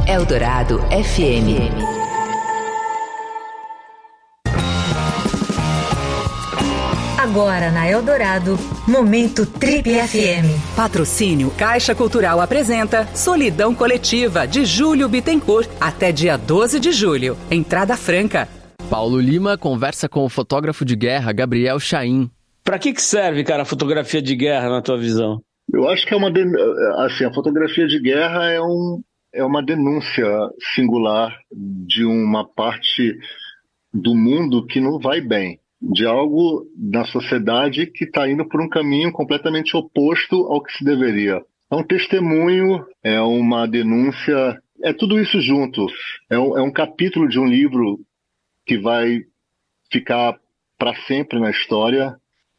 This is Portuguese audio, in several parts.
Eldorado FM. Agora na Eldorado, Momento Trip FM. Patrocínio Caixa Cultural apresenta Solidão Coletiva, de Júlio Bittencourt, até dia 12 de julho. Entrada franca. Paulo Lima conversa com o fotógrafo de guerra Gabriel Chaim. Pra que serve, cara, a fotografia de guerra, na tua visão? Eu acho que a fotografia de guerra é uma denúncia singular de uma parte do mundo que não vai bem, de algo na sociedade que está indo por um caminho completamente oposto ao que se deveria. É um testemunho, é uma denúncia, é tudo isso junto. É um capítulo de um livro que vai ficar para sempre na história.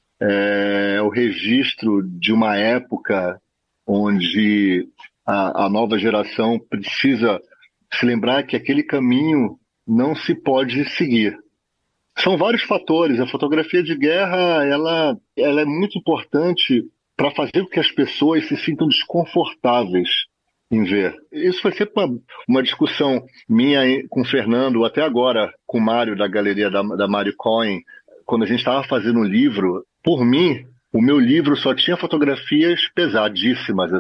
É o registro de uma época onde a nova geração precisa se lembrar que aquele caminho não se pode seguir. São vários fatores. A fotografia de guerra ela é muito importante para fazer com que as pessoas se sintam desconfortáveis em ver. Isso foi sempre uma discussão minha com o Fernando, até agora com o Mário, da galeria da Mário Cohen, quando a gente estava fazendo um livro. Por mim, o meu livro só tinha fotografias pesadíssimas,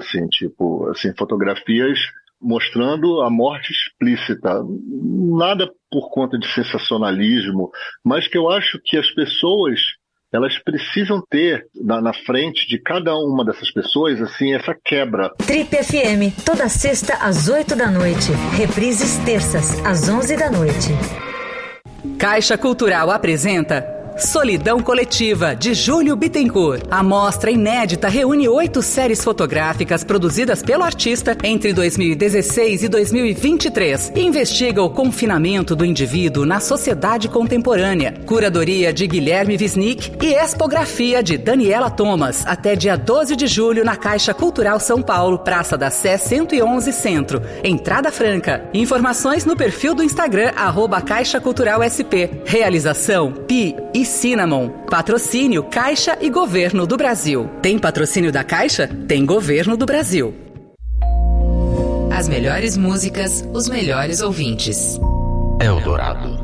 fotografias mostrando a morte explícita. Nada por conta de sensacionalismo, mas que eu acho que as pessoas, elas precisam ter na frente de cada uma dessas pessoas, essa quebra. Trip FM, toda sexta às 8 da noite. Reprises terças às 11 da noite. Caixa Cultural apresenta Solidão Coletiva, de Júlio Bittencourt. A mostra inédita reúne 8 séries fotográficas produzidas pelo artista entre 2016 e 2023. Investiga o confinamento do indivíduo na sociedade contemporânea. Curadoria de Guilherme Wisnik e expografia de Daniela Thomas. Até dia 12 de julho na Caixa Cultural São Paulo, Praça da Sé 111 Centro. Entrada franca. Informações no perfil do Instagram, @CaixaCulturalSP. Realização Pi e Cinnamon. Patrocínio Caixa e Governo do Brasil. Tem patrocínio da Caixa? Tem Governo do Brasil. As melhores músicas, os melhores ouvintes. Eldorado.